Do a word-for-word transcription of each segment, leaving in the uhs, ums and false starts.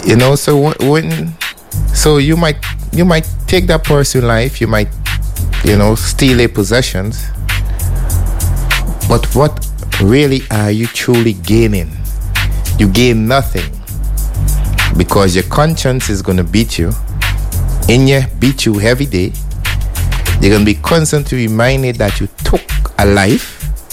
You know, so when, so you might, you might take that person's life, you might, you know, steal their possessions. But what really are you truly gaining? You gain nothing, because your conscience is going to beat you. In your beat you every day. You're going to be constantly reminded that you took a life.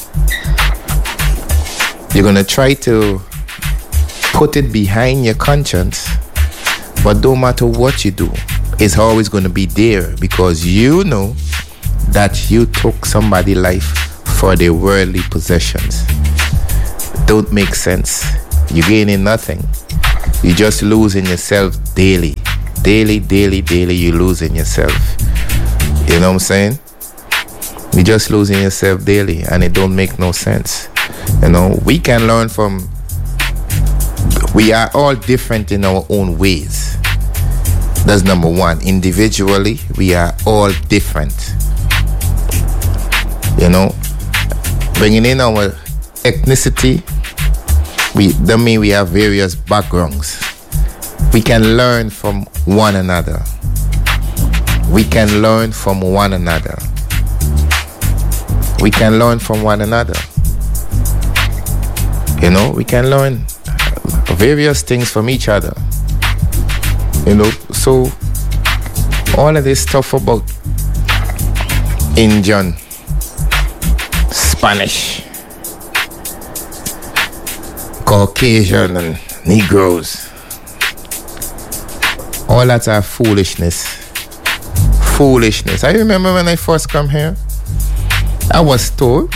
You're going to try to put it behind your conscience, but no matter what you do, it's always going to be there, because you know that you took somebody's life for their worldly possessions. Don't make sense. You're gaining nothing. You're just losing yourself daily. Daily, daily, daily, you're losing yourself. You know what I'm saying? You're just losing yourself daily, and it don't make no sense. You know, we can learn from, we are all different in our own ways. That's number one. Individually, we are all different. You know, bringing in our ethnicity, we that mean we have various backgrounds. We can learn from one another. We can learn from one another. We can learn from one another. You know, we can learn various things from each other. You know, so all of this stuff about Indian, Spanish, Caucasian and Negroes, all that are foolishness. Foolishness. I remember when I first come here, I was told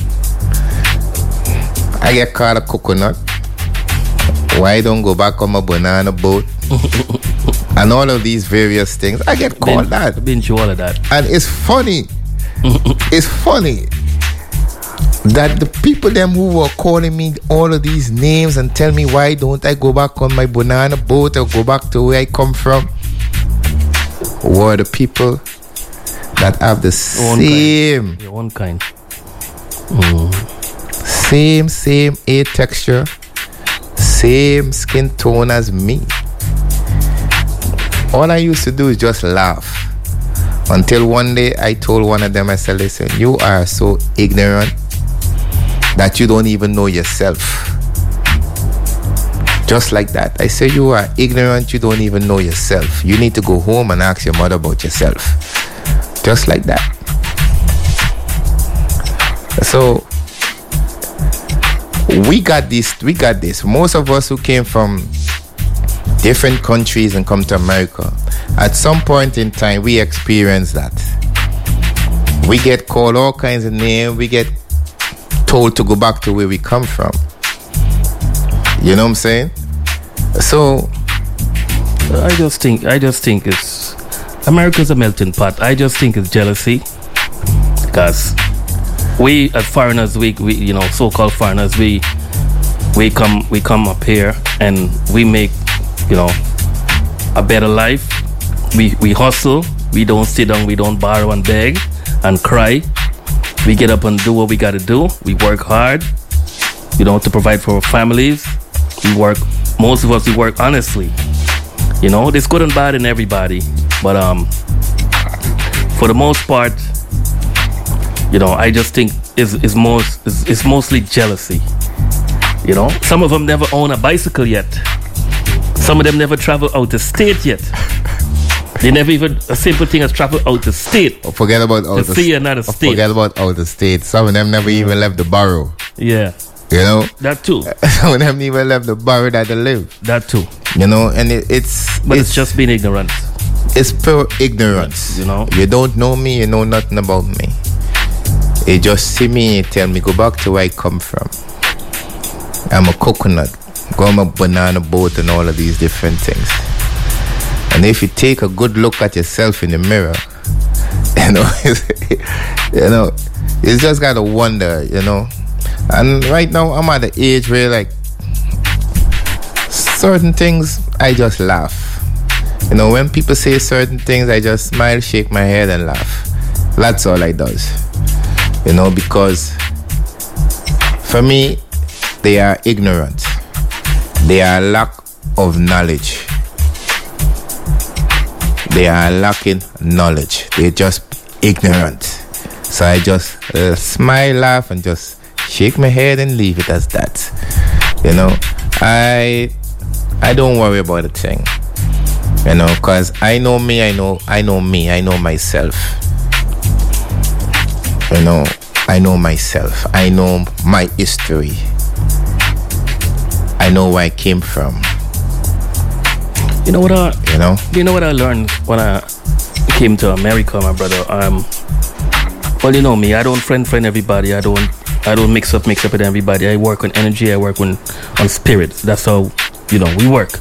I get called a coconut. Why don't go back on my banana boat? And all of these various things. I get called been, that. Been through all of that. And it's funny. It's funny that the people them who were calling me all of these names and tell me why don't I go back on my banana boat or go back to where I come from were the people that have the One same kind. Yeah, one kind. Mm. Same, same eye texture, same skin tone as me. All I used to do is just laugh. Until one day I told one of them, I said, listen, you are so ignorant that you don't even know yourself. Just like that. I say you are ignorant, you don't even know yourself. You need to go home and ask your mother about yourself. Just like that. So we got this, we got this. Most of us who came from different countries and come to America, at some point in time we experience that. We get called all kinds of names, we get told to go back to where we come from. You know what I'm saying? So I just think I just think it's America's a melting pot. I just think it's jealousy, because we as foreigners, we, we you know, so-called foreigners, we we come we come up here and we make, you know, a better life. We we hustle. We don't sit down. We don't borrow and beg and cry. We get up and do what we got to do. We work hard, you know, to provide for our families. We work. Most of us we work honestly. You know, there's good and bad in everybody, but um, for the most part, you know, I just think is is most is, is mostly jealousy. You know, some of them never own a bicycle yet. Some of them never travel out the state yet. They never even a simple thing as travel out the state. Oh, forget about out to the see another state. Forget about out the state. Some of them never even left the borough. Yeah, you know that too. Some of them even left the borough that they live. That too. You know, and it, it's but it's, it's just being ignorant. It's pure ignorance. You know, you don't know me. You know nothing about me. You just see me and tell me go back to where I come from. I'm a coconut. Go on a banana boat and all of these different things. And if you take a good look at yourself in the mirror, you know, you know, you just gotta wonder, you know. And right now, I'm at the age where, like, certain things, I just laugh. You know, when people say certain things, I just smile, shake my head, and laugh. That's all I does. You know, because for me, they are ignorant. They are lack of knowledge. they are lacking knowledge. They're just ignorant. So I just uh, smile, laugh, and just shake my head and leave it as that. You know, I I don't worry about a thing. You know, because I know me, I know I know me, I know myself. You know, I know myself. I know my history. I know where I came from. You know what I You know? You know what I learned when I came to America, my brother? Um well, you know me, I don't friend friend everybody. I don't I don't mix up mix up with everybody. I work on energy, I work on on spirits. That's how, you know, we work.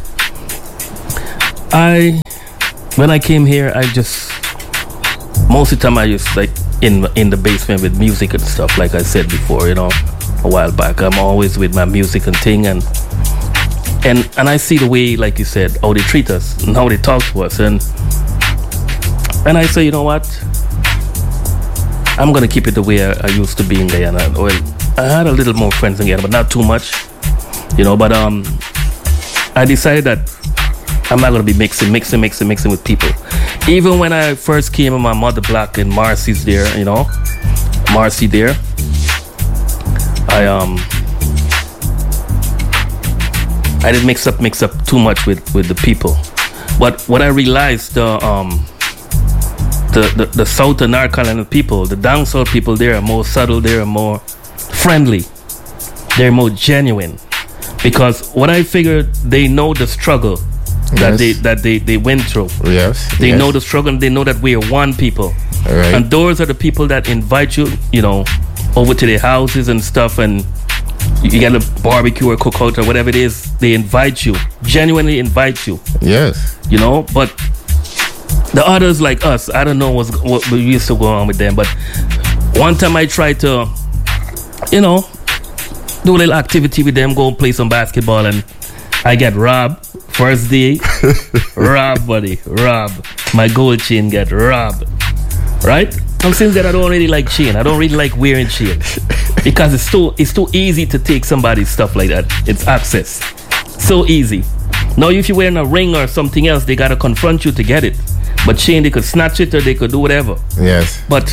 I when I came here, I just most of the time I just like in in the basement with music and stuff, like I said before, you know, a while back. I'm always with my music and thing, and and and I see the way, like you said, how they treat us and how they talk to us, and and I say, you know what, I'm gonna keep it the way I, I used to be in Guyana. Well, I had a little more friends in Guyana, but not too much, you know. But um, I decided that I'm not gonna be mixing, mixing, mixing, mixing with people. Even when I first came and my mother black and Marcy's there, you know, Marcy there, I um, I didn't mix up, mix up too much with, with the people. But what I realized, the um, the the, the South and North Carolina people, the down south people, they are more subtle, they are more friendly, they're more genuine, because what I figured, they know the struggle that Yes. they that they, they went through. Yes. They yes. know the struggle, and they know that we are one people. Right. And those are the people that invite you, you know, over to their houses and stuff, and you get a barbecue or cookout or whatever it is. They invite you, genuinely invite you, Yes. you know. But the others like us, I don't know what's, what we used to go on with them. But one time I tried to, you know, do a little activity with them, go play some basketball, and I get robbed. First day, robbed, buddy, robbed. My gold chain get robbed, right? And since then, I don't really like chain. I don't really like wearing chain because it's too it's too easy to take somebody's stuff like that. It's access, so easy. Now, if you're wearing a ring or something else, they gotta confront you to get it. But chain, they could snatch it or they could do whatever. Yes. But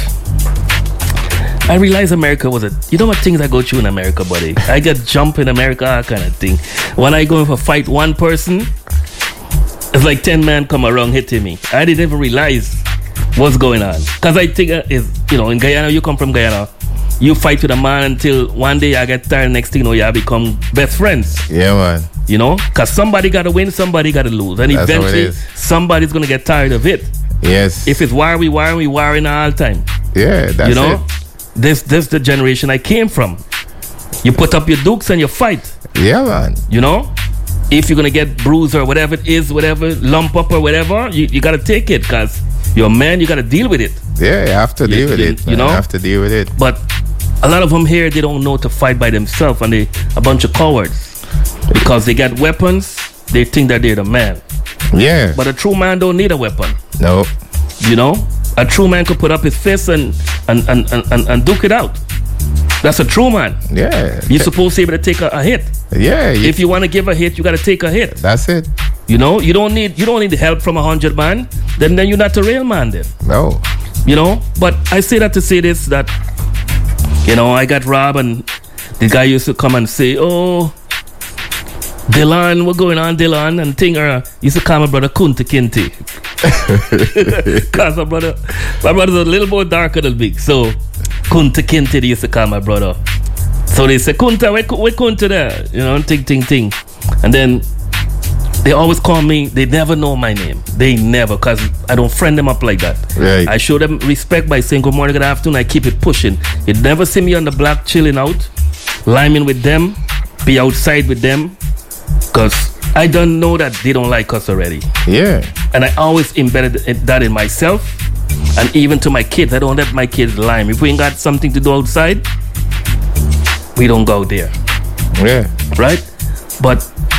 I realized America was a, you know what things I go through in America, buddy? I get jump in America, that kind of thing. When I go for fight one person, it's like ten men come around hitting me. I didn't even realize what's going on. Because I think, uh, is you know, in Guyana, you come from Guyana, you fight with a man until one day I get tired, next thing you know, you become best friends. Yeah, man. You know? Because somebody got to win, somebody got to lose. And That's how it eventually, is. somebody's going to get tired of it. Yes. If it's war, we war, we warring all the time. yeah, that's You know? it. This this the generation I came from. You put up your dukes and you fight. Yeah, man. You know, if you're gonna get bruised or whatever it is, whatever lump up or whatever, you, you gotta take it, cause you're a man. You gotta deal with it. Yeah, you have to You- deal with you- it. you man. know? You have to deal with it. But a lot of them here, they don't know to fight by themselves, and they a bunch of cowards because they got weapons. They think that they're the man. Yeah. But a true man don't need a weapon. no. You know, a true man could put up his fist and and and and, and, and duke it out. That's a true man. Yeah. You're supposed to be able to take a, a hit. Yeah. You, If you want to give a hit, you got to take a hit. that's it. You know, you don't need you don't need help from a hundred man. Then then you're not a real man. Then No. you know. But I say that to say this, that you know, I got robbed, and the guy used to come and say, "Oh, Dylan, what going on, Dylan?" And thing, or used to call my brother Kunta Kinte. Cause my brother, my brother's a little more darker than big, so Kunta Kinte they used to call my brother. So they say, Kunta, where, where Kunta there? You know, ting, ting, ting. And then they always call me, they never know my name. They never, because I don't friend them up like that. Right. I show them respect by saying good morning, good afternoon. I keep it pushing. You never see me on the block chilling out, liming with them, be outside with them, because I don't know that they don't like us already. Yeah. And I always embedded it- that in myself, and even to my kids. I don't let my kids lime. If we ain't got something to do outside, we don't go there, Yeah. right? But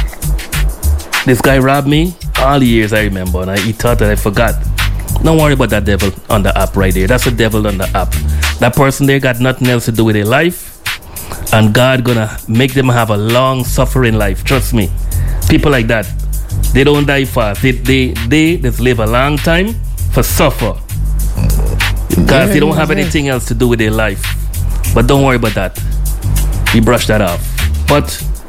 this guy robbed me all the years, I remember, and I, he thought that I forgot. Don't worry about that devil on the app right there. That's a devil on the app. That person there got nothing else to do with their life, and God gonna make them have a long suffering life. Trust me. People like that, They don't die fast. They they they just live a long time for suffer. Because Yeah, they don't yeah, have yeah. anything else to do with their life. But don't worry about that. We brush that off. But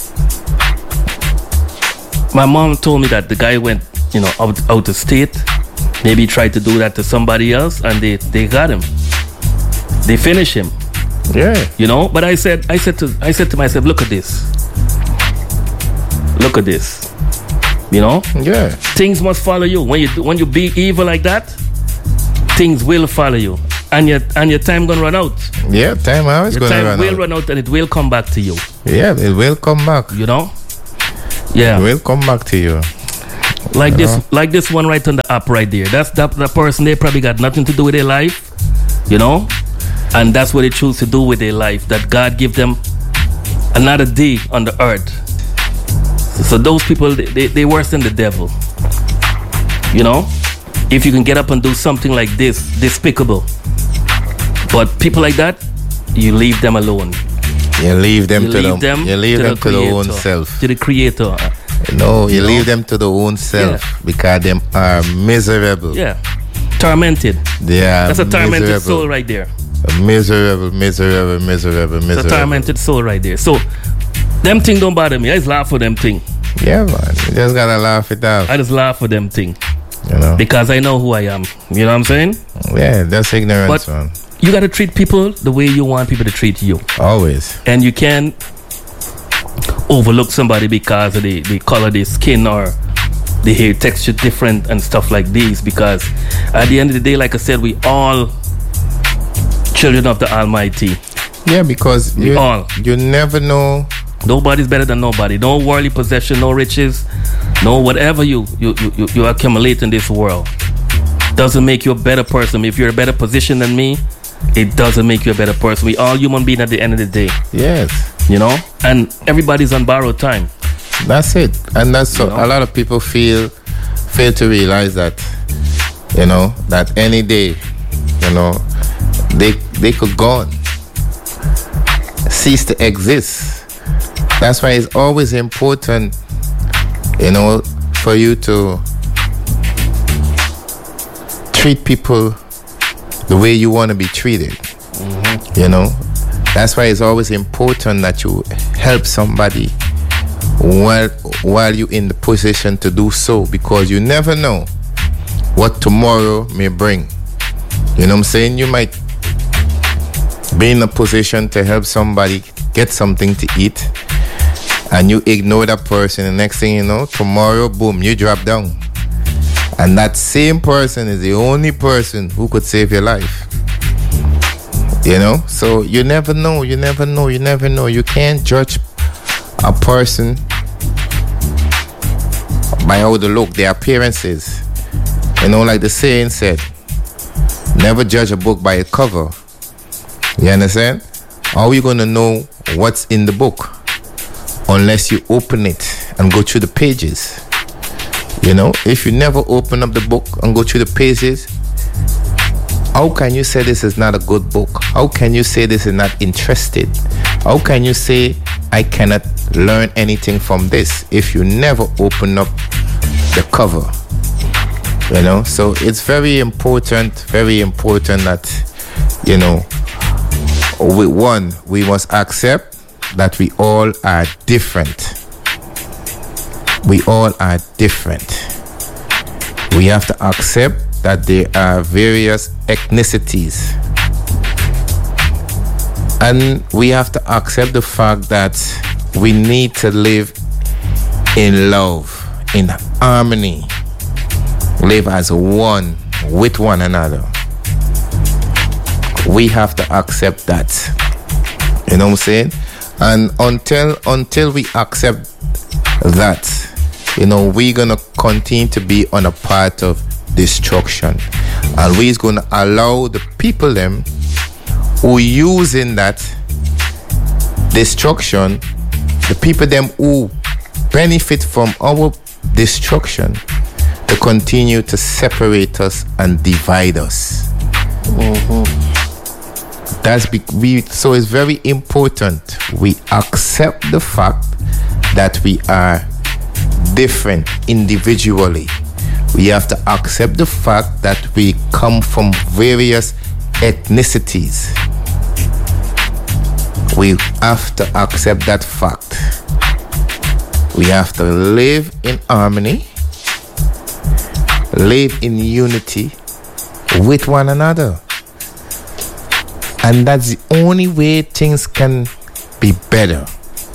my mom told me that the guy went, you know, out, out of state. Maybe he tried to do that to somebody else and they, they got him. They finished him. Yeah. You know? But I said I said to I said to myself, look at this. Look at this. You know? Yeah. Things must follow you. When you do- when you be evil like that, things will follow you. And your and your time gonna run out. Yeah, time always Your going to time run will out. run out and it will come back to you. Yeah, it will come back. You know? Yeah. It will come back to you. Like You this know? like this one right on the app right there. That's that, that person, they probably got nothing to do with their life. You know? And that's what they choose to do with their life. That God give them another day on the earth. So those people, they, they, they worse than the devil. You know? If you can get up and do something like this, despicable. But people like that, you leave them alone. You leave them You to leave them. them You leave to them the to their own creator, self. to the creator. No, you You know? leave them to their own self Yeah. because them are miserable. Yeah. Tormented. They are That's a tormented miserable. soul right there. Miserable, miserable, miserable, It's a miserable. tormented soul right there. So, them thing don't bother me. I just laugh for them thing. Yeah, man. You just gotta laugh it off. I just laugh for them thing. You know? Because I know who I am. You know what I'm saying? Yeah, that's ignorance, But- man. You got to treat people the way you want people to treat you. Always. And you can't overlook somebody because of the, the color of their skin or the hair texture different and stuff like these. Because at the end of the day, like I said, we all children of the Almighty. Yeah, because We you, all. you never know. Nobody's better than nobody. No worldly possession, no riches, no whatever you you, you, you you accumulate in this world doesn't make you a better person. If you're in a better position than me, it doesn't make you a better person. We all human beings at the end of the day, Yes. you know? And everybody's on borrowed time. That's it. And that's so, You know? a lot of people feel fail to realize that, you know, that any day, you know, they they could go on, cease to exist. That's why it's always important, you know, for you to treat people the way you want to be treated. Mm-hmm. You know, that's why it's always important that you help somebody while while you're in the position to do so, because you never know what tomorrow may bring. You know what I'm saying? You might be in a position to help somebody get something to eat, and you ignore that person, and next thing you know, tomorrow, boom, you drop down. And that same person is the only person who could save your life. You know? So you never know, you never know, you never know. You can't judge a person by how they look, their appearances. You know, like the saying said, never judge a book by a cover. You understand? How are you going to know what's in the book unless you open it and go through the pages? You know, if you never open up the book and go through the pages, how can you say this is not a good book? How can you say this is not interested? How can you say I cannot learn anything from this if you never open up the cover? You know, so it's very important, very important that, you know, we, one, we must accept that we all are different. We all are different. We have to accept that there are various ethnicities. And we have to accept the fact that we need to live in love, in harmony, live as one with one another. We have to accept that. You know what I'm saying? And until until we accept that, you know, we're gonna continue to be on a path of destruction. And we're gonna allow the people them who using that destruction, the people them who benefit from our destruction, to continue to separate us and divide us. Mm-hmm. That's be- we. So it's very important we accept the fact that we are different individually. We have to accept the fact that we come from various ethnicities. We have to accept that fact. We have to live in harmony, live in unity with one another. And that's the only way things can be better.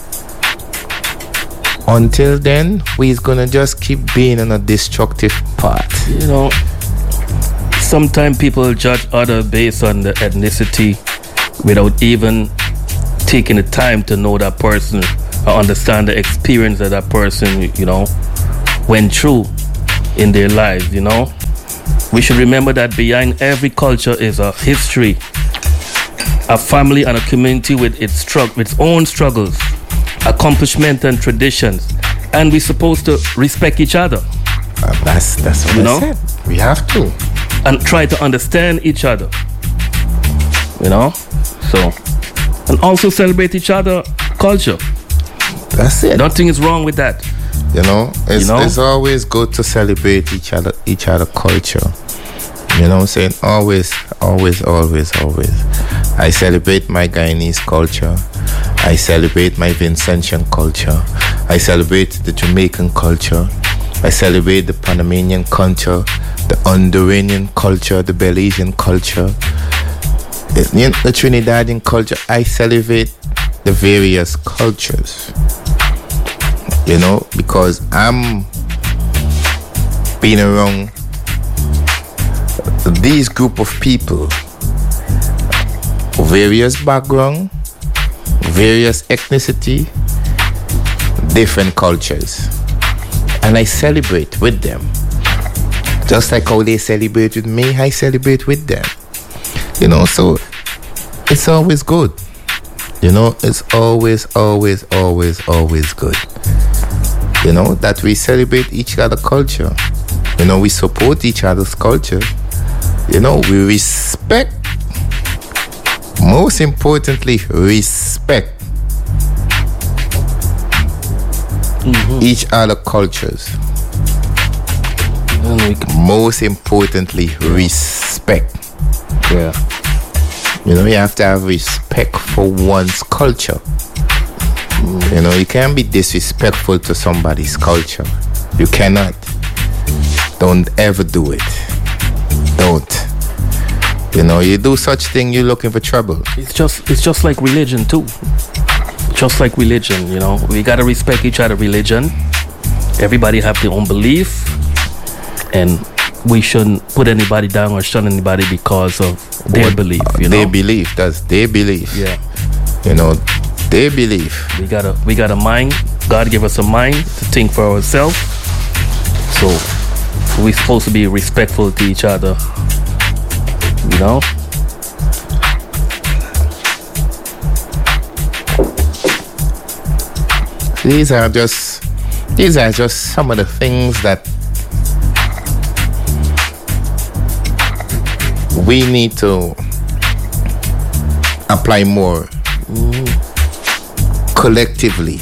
Until then, we're gonna just keep being on a destructive path. You know, sometimes people judge others based on the ethnicity without even taking the time to know that person or understand the experience that that person, you know, went through in their lives, you know. We should remember that behind every culture is a history, a family and a community with its, strugg- its own struggles, accomplishments and traditions, and we're supposed to respect each other. Uh, that's that's what you I know? said. We have to. And try to understand each other. You know? So, and also celebrate each other culture. That's it. Nothing is wrong with that. You know, it's, you know? it's always good to celebrate each other, each other culture. You know what I'm saying? Always, always, always, always. I celebrate my Guyanese culture. I celebrate my Vincentian culture. I celebrate the Jamaican culture. I celebrate the Panamanian culture, the Honduranian culture, the Belizean culture, the, the Trinidadian culture. I celebrate the various cultures. You know, because I'm being around these group of people, various background, various ethnicity, different cultures, and I celebrate with them. Just like how they celebrate with me, I celebrate with them. You know, so it's always good. You know, it's always, always, always, always good. You know, that we celebrate each other's culture. You know, we support each other's culture. You know, we respect, most importantly, respect mm-hmm. each other's cultures. Can... Most importantly, respect. Yeah. You know, you have to have respect for one's culture. Mm. You know, you can't be disrespectful to somebody's culture. You cannot. Don't ever do it. Don't. You know, you do such thing, you're looking for trouble. It's just it's just like religion too. Just like religion, you know. We gotta respect each other's religion. Everybody have their own belief. And we shouldn't put anybody down or shun anybody because of their what, belief, you uh, know. Their belief, that's their belief. Yeah. You know, their belief. We got a we got a mind. God gave us a mind to think for ourselves. So we're supposed to be respectful to each other. You know? These are just these are just some of the things that we need to apply more mm. collectively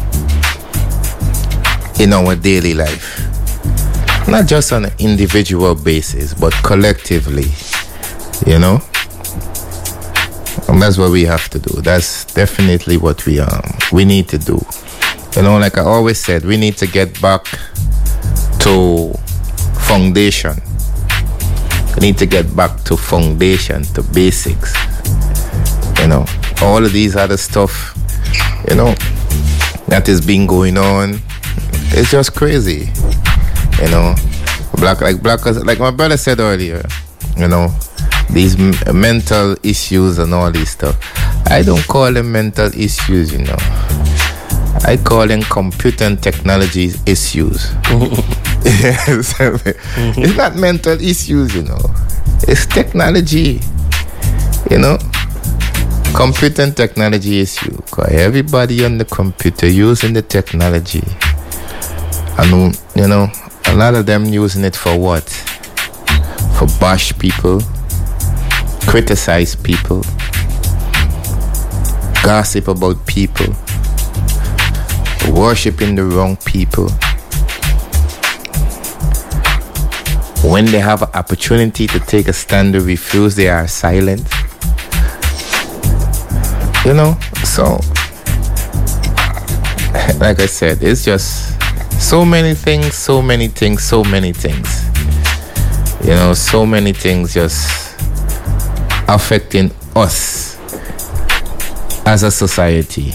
in our daily life. Not just on an individual basis, but collectively, you know? And that's what we have to do. That's definitely what we um we need to do. You know, like I always said, we need to get back to foundation. We need to get back to foundation, to basics. You know, all of these other stuff, you know, that is being going on. It's just crazy. You know, black like black like my brother said earlier. You know, these m- mental issues and all this stuff. I don't call them mental issues. You know, I call them computer and technology issues. Yes. Mm-hmm. It's not mental issues, you know. It's technology, you know. Computer and technology issue. Cause everybody on the computer using the technology, and you know, a lot of them using it for what? For bash people, criticize people, gossip about people, worshiping the wrong people. When they have an opportunity to take a stand to refuse, they are silent. You know, so like I said, it's just so many things, so many things, so many things. You know, so many things just affecting us as a society.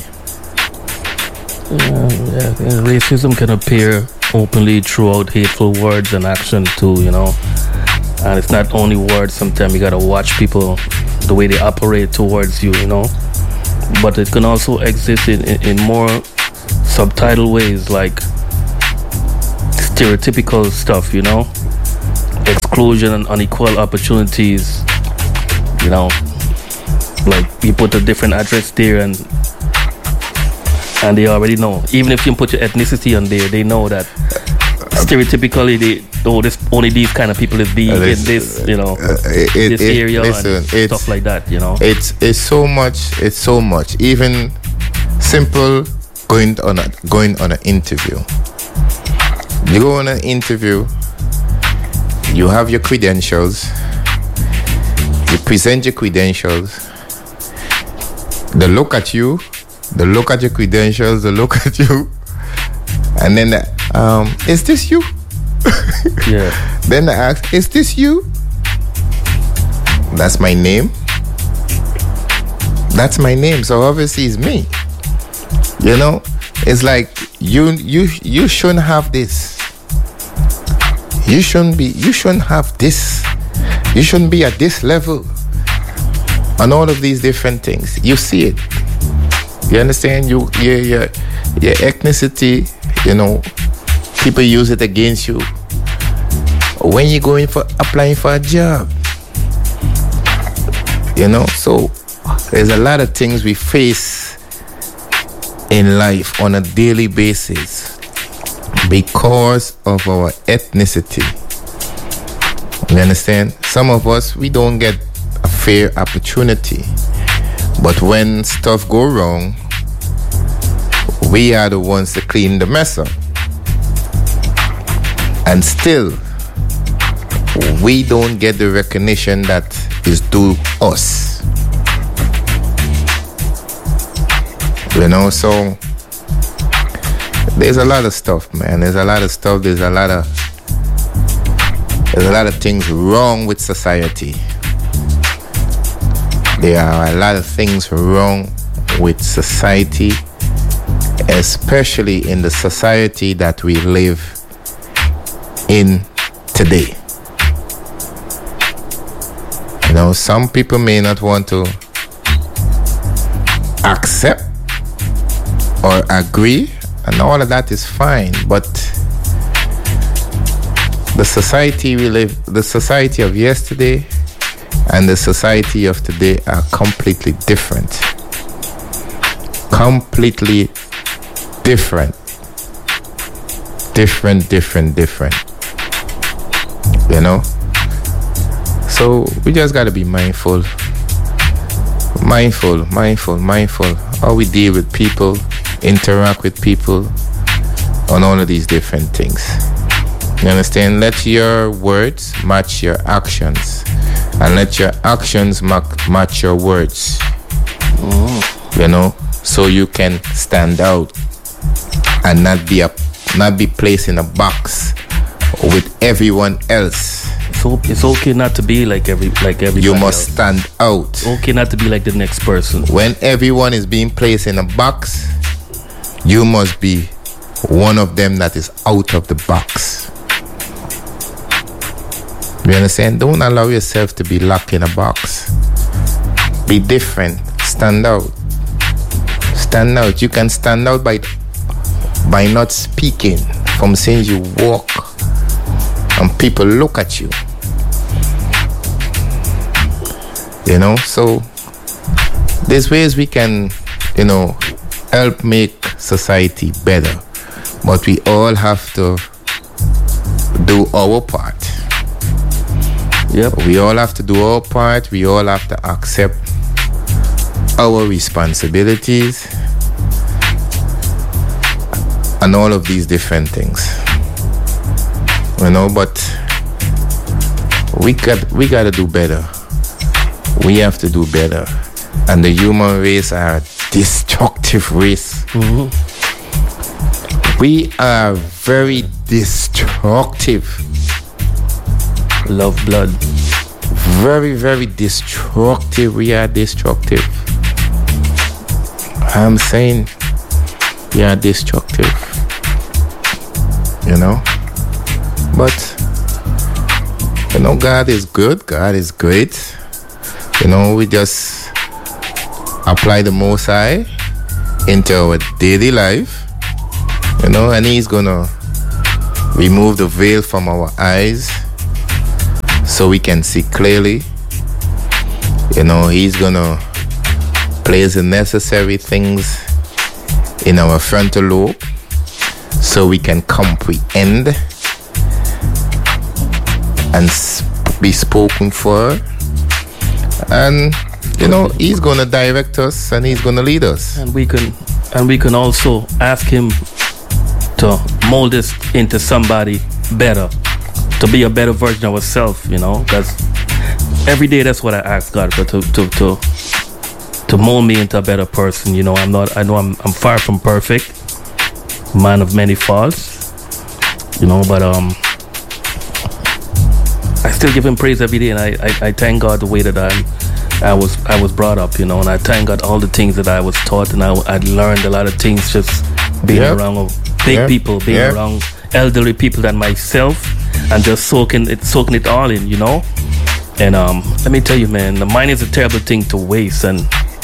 Yeah, yeah. Racism can appear openly throughout hateful words and action too, you know. And it's not only words, sometimes you gotta watch people, the way they operate towards you, you know. But it can also exist in, in, in more subtitle ways, like stereotypical stuff, you know. Exclusion and unequal opportunities, you know. Like you put a different address there and and they already know. Even if you put your ethnicity on there, they know that stereotypically they oh this only these kind of people is being uh, in this, you know, uh, it, this it, area listen, and stuff like that, you know. It's it's so much, it's so much. Even simple going on a going on an interview. You go on an interview, you have your credentials, you present your credentials, they look at you, they look at your credentials, they look at you, and then they, um, is this you? Yeah. Then they ask, is this you? That's my name. That's my name, so obviously it's me. You know, it's like you you you shouldn't have this. You shouldn't be. You shouldn't have this. You shouldn't be at this level. And all of these different things, you see it. You understand? You your your your ethnicity. You know, people use it against you when you're going for applying for a job. You know, so there's a lot of things we face in life on a daily basis because of our ethnicity. You understand? Some of us, we don't get a fair opportunity, but when stuff go wrong, we are the ones to clean the mess up, and still we don't get the recognition that is due us. You know, so there's a lot of stuff, man. There's a lot of stuff. There's a lot of there's a lot of things wrong with society. There are a lot of things wrong with society, especially in the society that we live in today. You know, some people may not want to accept or agree, and all of that is fine, but the society we live, the society of yesterday and the society of today are completely different. Completely different. Different, different, different. You know? So we just gotta be mindful. Mindful, mindful, mindful. How we deal with people, interact with people, on all of these different things. You understand? Let your words match your actions, and let your actions ma- match your words. Mm. You know, so you can stand out and not be a, not be placed in a box with everyone else. So it's okay not to be like every like everybody You must else. stand out. It's okay not to be like the next person. When everyone is being placed in a box, you must be one of them that is out of the box. You understand? Don't allow yourself to be locked in a box. Be different. Stand out. Stand out. You can stand out by by not speaking, from saying you walk and people look at you. You know, so there's ways we can, you know, help make society better, but we all have to do our part. Yep. We all have to do our part. We all have to accept our responsibilities and all of these different things. You know, but we got we got to do better. We have to do better. And the human race are a destructive race. Mm-hmm. We are very destructive. Love blood. Very, very destructive. We are destructive. I'm saying we are destructive. You know? But, you know, God is good. God is great. You know, we just apply the Most High into our daily life. You know, and He's gonna remove the veil from our eyes so we can see clearly. You know, He's gonna place the necessary things in our frontal lobe so we can comprehend and be spoken for. And you know, He's gonna direct us and He's gonna lead us. And we can and we can also ask Him to mold us into somebody better, to be a better version of ourselves, you know, because every day that's what I ask God for, to to to to mold me into a better person. You know, I'm not I know I'm I'm far from perfect, man of many faults, you know, but um I still give Him praise every day, and I, I, I thank God the way that I'm I was I was brought up, you know, and I thank God all the things that I was taught, and I I learned a lot of things just being yep. around big yep. people, being yep. around elderly people than myself, and just soaking it soaking it all in, you know. And um, let me tell you, man, the mind is a terrible thing to waste, and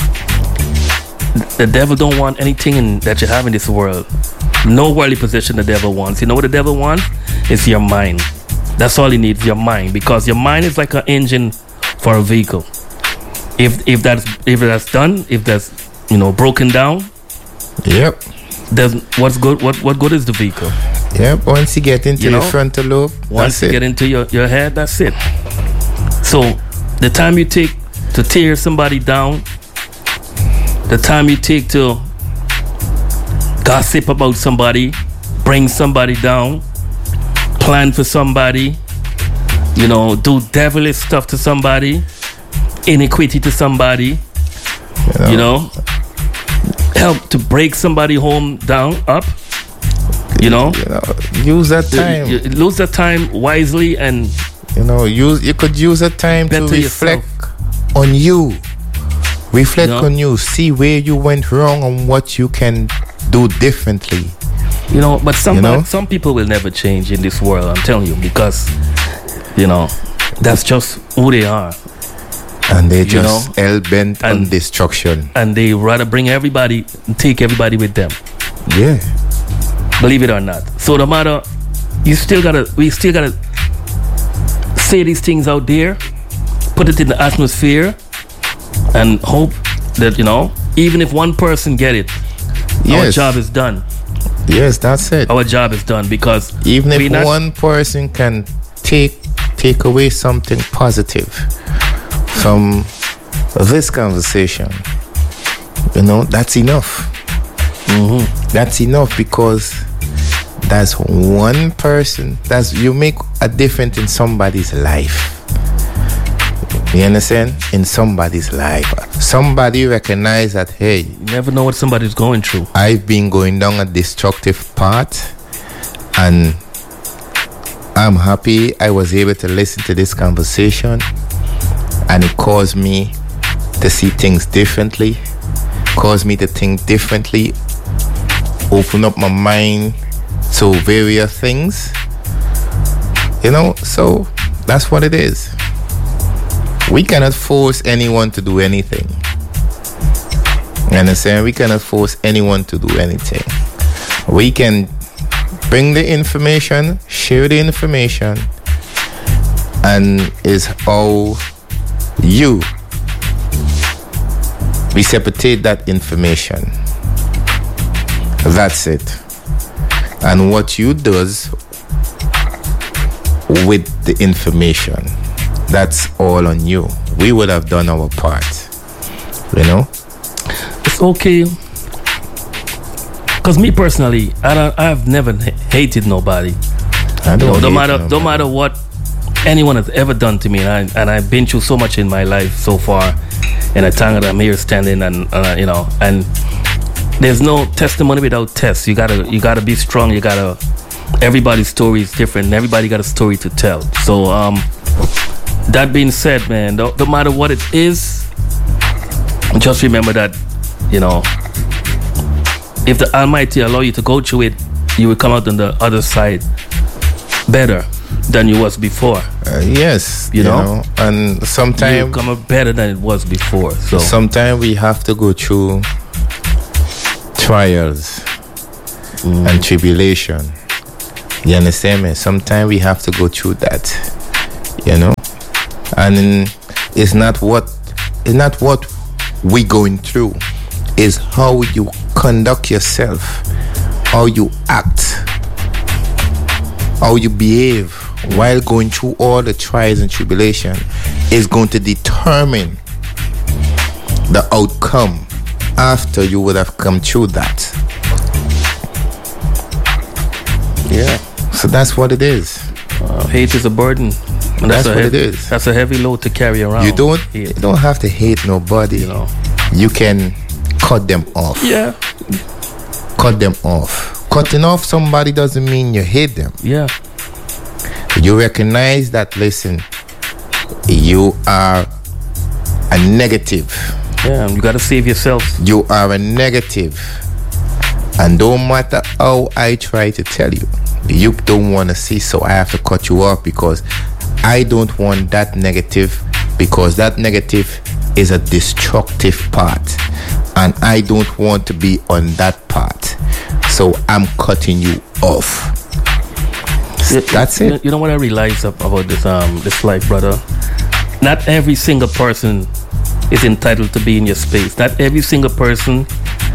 the devil don't want anything in, that you have in this world. No worldly possession the devil wants. You know what the devil wants? It's your mind. That's all he needs, your mind, because your mind is like an engine for a vehicle. If if that's if that's done, if that's you know broken down, yep. Does what's good? What what good is the vehicle? Yep. Once you get into you your know, frontal lobe, once that's you it. get into your, your head, that's it. So the time you take to tear somebody down, the time you take to gossip about somebody, bring somebody down, plan for somebody, you know, do devilish stuff to somebody, iniquity to somebody, you know, you know help to break somebody home down up, you know, you know use that time you, you lose that time wisely, and you know use you could use that time to reflect yourself. on you reflect you know? on you see where you went wrong and what you can do differently, you know. But some you know? some people will never change in this world, I'm telling you, because you know that's just who they are. And they just hell bent on destruction. And they rather bring everybody, take everybody with them. Yeah. Believe it or not. So no matter, you still gotta, we still gotta say these things out there, put it in the atmosphere, and hope that, you know, even if one person get it, yes. our job is done. Yes, that's it. Our job is done, because even if not, one person can take take away something positive from this conversation, you know, that's enough. Mm-hmm. That's enough, because that's one person. That's you make a difference in somebody's life. You understand? In somebody's life, somebody recognize that, hey, you never know what somebody's going through. I've been going down a destructive path, and I'm happy I was able to listen to this conversation. And it caused me to see things differently, caused me to think differently, open up my mind to various things. You know, so that's what it is. We cannot force anyone to do anything. You understand? We cannot force anyone to do anything. We can bring the information, share the information, and is how you reciprocate that information. That's it. And what you does with the information, that's all on you. We would have done our part, you know. It's okay, because me personally, I don't, I've never hated nobody. I don't you know, no hate matter nobody. no matter what anyone has ever done to me, and, I, and I've been through so much in my life so far, and I thank God I'm here standing, and uh, you know, and there's no testimony without tests. You gotta, you gotta be strong. You gotta. Everybody's story is different, and everybody got a story to tell. So, um, that being said, man, no, no matter what it is, just remember that, you know, if the Almighty allow you to go through it, you will come out on the other side better than you was before. Uh, yes, you, you know? know, and sometimes you come out better than it was before. So sometimes we have to go through trials mm. and tribulation. You understand me? Sometimes we have to go through that, you know, and it's not what it's not what we going through. It's how you conduct yourself, how you act, how you behave while going through all the trials and tribulation is going to determine the outcome after you would have come through that. Yeah. So that's what it is. Uh, hate is a burden. And that's, that's what heavy, it is. That's a heavy load to carry around. You don't. Hate. You don't have to hate nobody. You know. You can cut them off. Yeah. Cut them off. Cutting off somebody doesn't mean you hate them. Yeah. You recognize that. Listen, you are a negative. Yeah. You got to save yourself. You are a negative, and don't matter how I try to tell you. You don't want to see, so I have to cut you off because I don't want that negative, because that negative is a destructive part and I don't want to be on that part, so I'm cutting you off. That's you, it. You know what I realize about this um this life, brother? Not every single person is entitled to be in your space. Not every single person,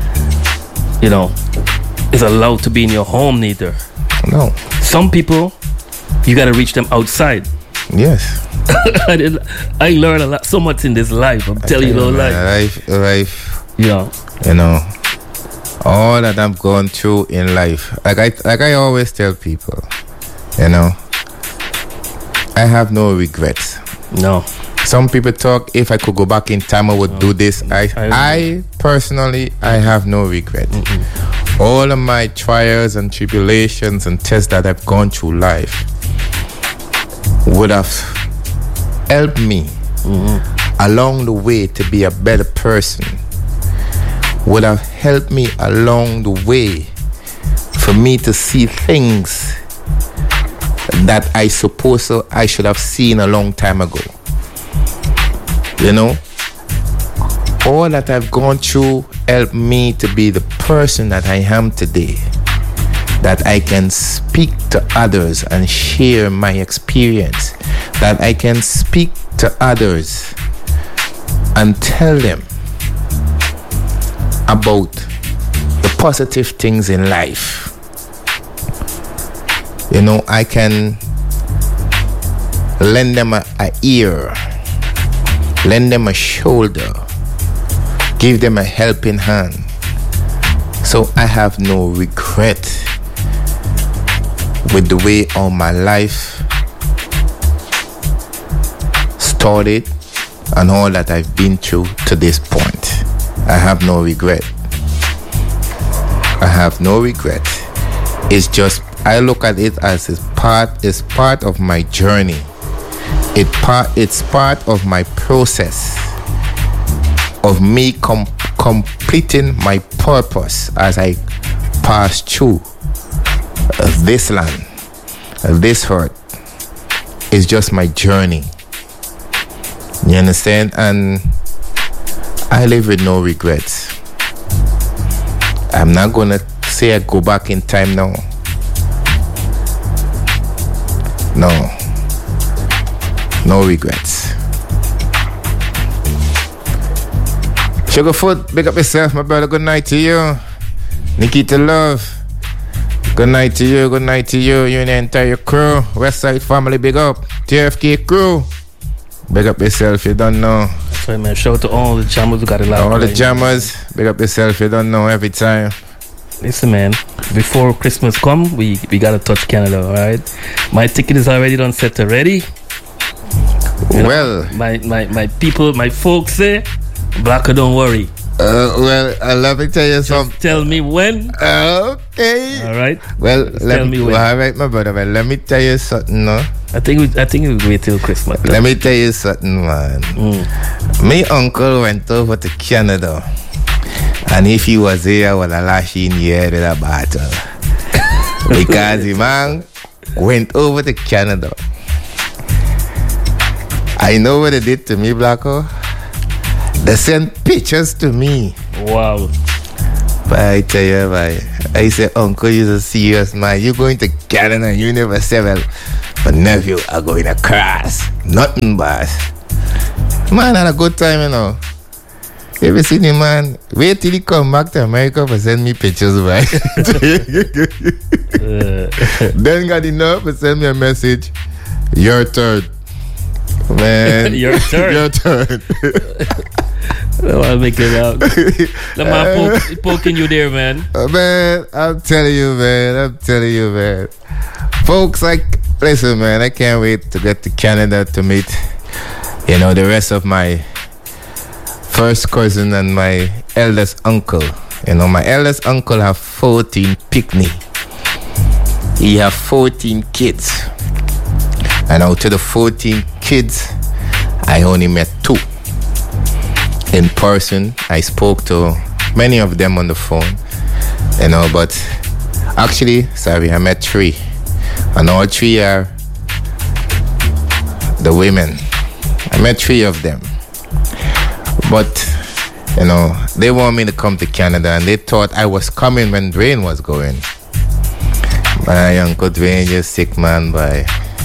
you know, is allowed to be in your home neither. No. Some people, you got to reach them outside. Yes. I, did, I learned a lot, so much in this life. I'm telling you, no lie. Life, life. Yeah. You know, all that I'm going through in life. Like I, like I always tell people, you know, I have no regrets. No. Some people talk, if I could go back in time, I would no. do this. I, I, I personally, I have no regret. Mm-mm. All of my trials and tribulations and tests that I've gone through life would have helped me mm-hmm. along the way to be a better person. Would have helped me along the way for me to see things that I suppose so I should have seen a long time ago. You know, all that I've gone through helped me to be the person that I am today, that I can speak to others and share my experience, that I can speak to others and tell them about the positive things in life. You know, I can lend them a, a ear, lend them a shoulder, give them a helping hand. So I have no regret with the way all my life started and all that I've been through to this point. I have no regret. I have no regret. It's just, I look at it as it's part, it's part of my journey. It part, it's part of my process of me com- completing my purpose as I pass through uh, this land, uh, this earth. It's just my journey. You understand? And I live with no regrets. I'm not gonna say I go back in time now. No. No regrets. Sugarfoot, big up yourself, my brother. Good night to you. Nikita Love. Good night to you. Good night to you. You and the entire crew. Westside family, big up. T F K crew. Big up yourself, you don't know. That's right, man. Shout out to all the jammers who got it loud. All the jammers, big up yourself, you don't know every time. Listen, man. Before Christmas come, we, we gotta touch Canada, alright? My ticket is already done set already. You know, well, my, my, my people, my folks say, Blacker, don't worry. Uh, well, uh, let me tell you Just something. tell me when. Okay. All right. Well, Just let tell me when. Well, all right, my brother. Well, let me tell you something, no? I think we, I think we'll wait till Christmas. Let me tell you something, man. Mm. My uncle went over to Canada, and if he was here, well, I lash in here in a battle. Because the man went over to Canada. I know what they did to me, Blacko. They sent pictures to me. Wow. But I tell you, boy, I say, Uncle, you're a serious man. You're going to Canada and you never say, well, but nephew, I'm going to cross. Nothing, boss. Man, had a good time, you know. You ever seen him, man? Wait till he come back to America for send me pictures, boy. uh. Then got enough to send me a message. Your turn. Man. Your turn. Your turn. Well, I'll make it out. The man poke, poking you there, man. Uh, man, I'm telling you, man. I'm telling you, man. Folks, like, listen, man. I can't wait to get to Canada to meet, you know, the rest of my first cousin and my eldest uncle. You know, my eldest uncle have fourteen picnic. He have fourteen kids. And out of the fourteen kids, I only met two. In person, I spoke to many of them on the phone, you know, but actually, sorry, I met three. And all three are the women. I met three of them. But, you know, they want me to come to Canada, and they thought I was coming when Dwayne was going. My Uncle Dwayne, you're sick, man, boy.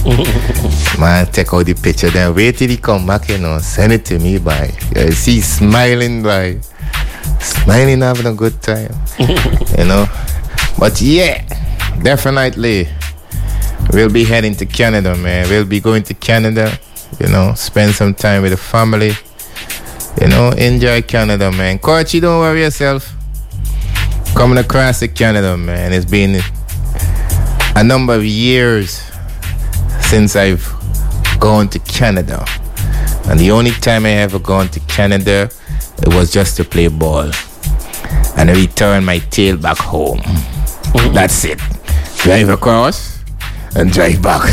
Man, take out the picture, then wait till he come back, you know, send it to me, boy. You see, smiling, boy. Smiling, having a good time. You know. But yeah, definitely, we'll be heading to Canada, man. We'll be going to Canada, you know, spend some time with the family. You know, enjoy Canada, man. Coachy, don't worry yourself. Coming across to Canada, man. It's been a number of years since I've gone to Canada. And the only time I ever gone to Canada, it was just to play ball. And I return my tail back home. Mm-hmm. That's it. Drive across and drive back.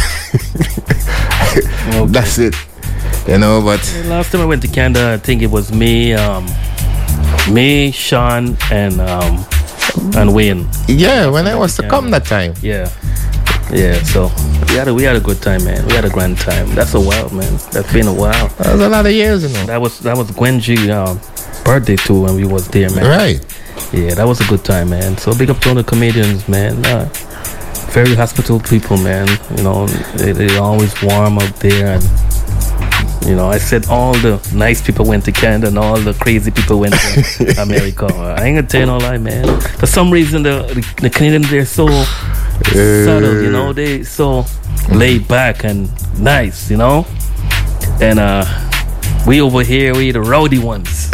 Okay. That's it. You know, but last time I went to Canada, I think it was me, um, me, Sean, and um, and Wayne. Yeah, when I was to come that time. Yeah, yeah. So we had a we had a good time, man. We had a grand time. That's a while, man. That's been a while. That was a lot of years, you know. That was that was Gwenji's um, birthday too when we was there, man. Right. Yeah, that was a good time, man. So big up to all the comedians, man. Uh, very hospitable people, man. You know, they they always warm up there and. You know, I said all the nice people went to Canada and all the crazy people went to America. I ain't gonna tell you no lie, man. For some reason, the the, the Canadians, they're so uh, subtle, you know. They so laid back and nice, you know. And uh, we over here, we the rowdy ones.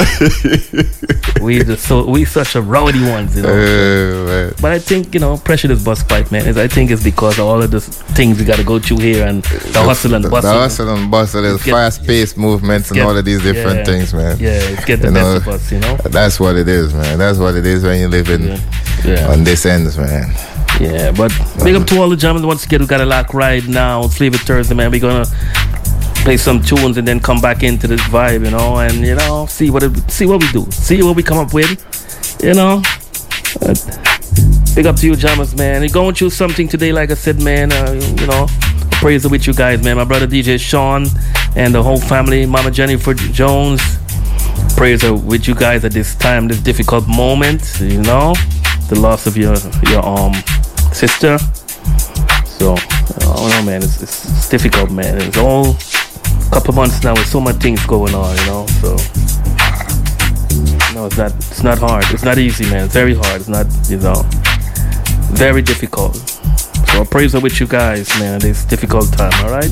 we the so we such a rowdy ones, you know. Uh, but I think, you know, pressure is bust pipe, man. Is I think it's because of all of the things we got to go through here and the, the hustle and bustle. The hustle and bustle, the fast-paced movements and get, all of these different yeah, things, man. Yeah, it's get the you best know, of us, you know. That's what it is, man. That's what it is when you live in yeah. Yeah. on this ends, man. Yeah, but big up to all the jammers. Once again, we got a lock right now. Sleeve it Thursday, man. We're gonna play some tunes and then come back into this vibe, you know, and you know, see what it, see what we do, see what we come up with, you know. Uh, big up to you, jammers, man. We're going through something today, like I said, man. Uh, you know, praise it with you guys, man. My brother D J Sean and the whole family, Mama Jennifer Jones. Praise it with you guys at this time, this difficult moment, you know, the loss of your your um sister. So, I don't know, man. It's, it's, it's difficult, man. It's all. Couple months now with so many things going on, you know. So no, it's not. It's not hard. It's not easy, man. It's very hard. It's not, you know, very difficult. So I praise her with you guys, man. This difficult time. All right.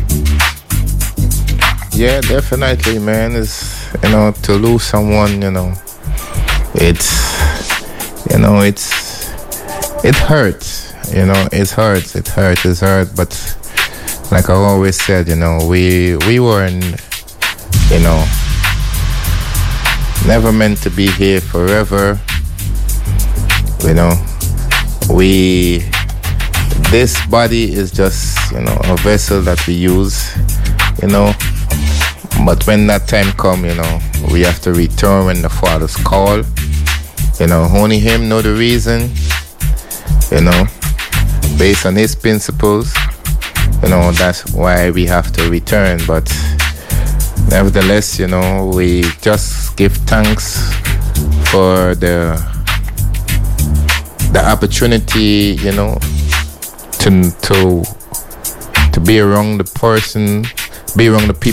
Yeah, definitely, man. It's, you know, to lose someone, you know, it's, you know, it's, it hurts. You know, it hurts. It hurts. It hurts. But like I always said, you know, we we weren't, you know, never meant to be here forever. You know, we, this body is just, you know, a vessel that we use, you know. But when that time come, you know, we have to return when the Father's call. You know, only Him know the reason, you know, based on His principles. You know, that's why we have to return. But nevertheless, you know, we just give thanks for the the opportunity, you know, to to to be around the person, be around the people